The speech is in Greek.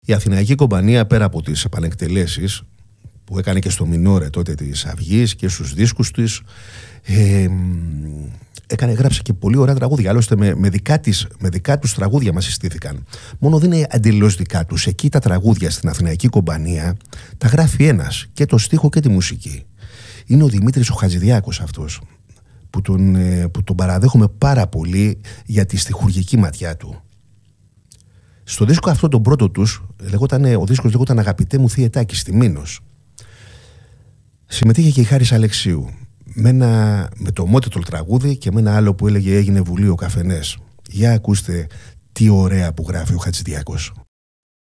Η Αθηναϊκή Κομπανία, πέρα από τις επανεκτελέσεις που έκανε και στο Μινόρε τότε της Αυγής και στους δίσκους της, γράψε και πολύ ωραία τραγούδια. Άλλωστε με δικά τους τραγούδια μας συστήθηκαν. Μόνο δεν είναι εντελώς δικά τους. Εκεί τα τραγούδια στην Αθηναϊκή Κομπανία τα γράφει ένας, και το στίχο και τη μουσική. Είναι ο Δημήτρης ο Χατζηδιάκος αυτός, που τον παραδέχομαι πάρα πολύ για τη στιχουργική ματιά του. Στο δίσκο αυτό τον πρώτο τους, ο δίσκος λέγονταν «Αγαπητέ μου Θιετάκη» στη Μήνος. Συμμετείχε και η Χάρης Αλεξίου με το μότιτλ τραγούδι και με ένα άλλο που έλεγε «Έγινε Βουλή ο Καφενές». Για ακούστε τι ωραία που γράφει ο Χατζηδιάκος.